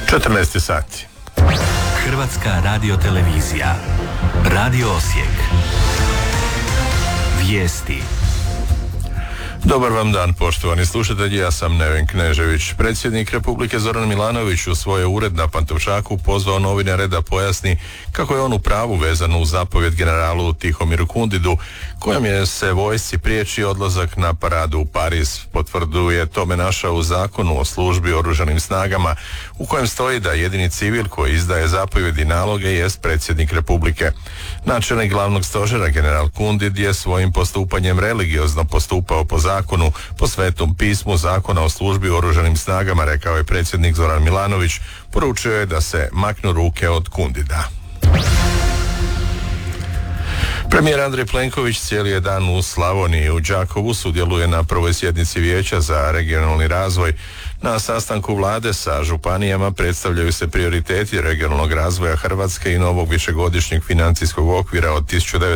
14 sati. Hrvatska radiotelevizija. Radio Osijek. Vijesti. Dobar vam dan, poštovani slušatelji, ja sam Neven Knežević. Predsjednik Republike Zoran Milanović u svoj ured na Pantovčaku pozvao novinare da pojasni kako je on u pravu vezano uz zapovjed generalu Tihomiru Kundidu, kojom je se vojsci priječi odlazak na paradu u Pariz. Potvrdu je tome našao u zakonu o službi oružanim snagama, u kojem stoji da jedini civil koji izdaje zapovjedi i naloge jest predsjednik Republike. Načelnik glavnog stožera general Kundid je svojim postupanjem religiozno postupao po zakonu, po Svetom pismu Zakona o službi u oružanim snagama, rekao je predsjednik Zoran Milanović. Poručio je da se maknu ruke od Kundida. Premijer Andrej Plenković cijeli je dan u Slavoniji. U Đakovu sudjeluje na prvoj sjednici Vijeća za regionalni razvoj. Na sastanku vlade sa županijama predstavljaju se prioriteti regionalnog razvoja Hrvatske i novog višegodišnjeg financijskog okvira od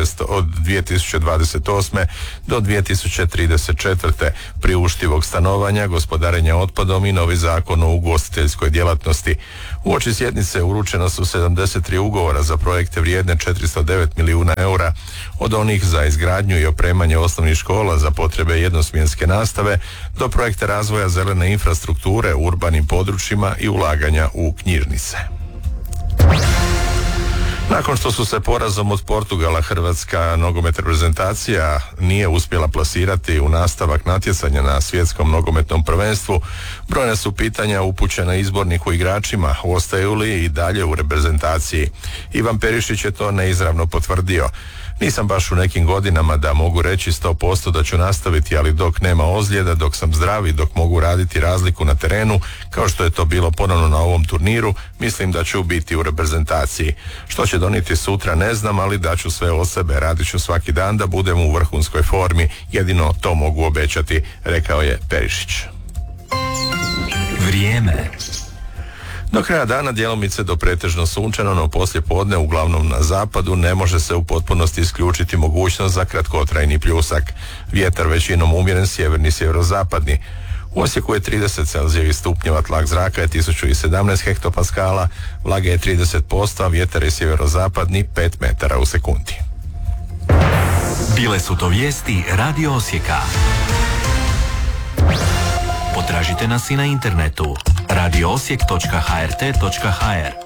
2028. do 2034. priuštivog stanovanja, gospodarenja otpadom i novi zakon o ugostiteljskoj djelatnosti. Uoči sjednice uručena su 73 ugovora za projekte vrijedne 409 milijuna eura, od onih za izgradnju i opremanje osnovnih škola za potrebe jednosmjenske nastave do projekta razvoja zelene infrastrukture u urbanim područjima i ulaganja u knjižnice. Nakon što su se porazom od Portugala hrvatska nogometna reprezentacija nije uspjela plasirati u nastavak natjecanja na svjetskom nogometnom prvenstvu, brojna su pitanja upućena izborniku igračima, ostaju li i dalje u reprezentaciji. Ivan Perišić je to neizravno potvrdio. Nisam baš u nekim godinama da mogu reći 100% da ću nastaviti, ali dok nema ozljeda, dok sam zdrav i dok mogu raditi razliku na terenu, kao što je to bilo ponovno na ovom turniru, mislim da ću biti u reprezentaciji. Što će donijeti sutra ne znam, ali daću sve od sebe, radit ću svaki dan da budem u vrhunskoj formi, jedino to mogu obećati, rekao je Perišić. Vrijeme. Do kraja dana djelomice do pretežno sunčano, no poslije podne uglavnom na zapadu ne može se u potpunosti isključiti mogućnost za kratkotrajni pljusak. Vjetar većinom umjeren sjeverni sjeverozapadni. U Osijeku je 30 celzijevih stupnjeva, tlak zraka je 1017 hektopaskala, vlage je 30%, a vjetar je sjeverozapadni 5 metara u sekundi. Bile su to vijesti Radio Osijeka. Potražite nas i na internetu radioosijek.hrt.hr.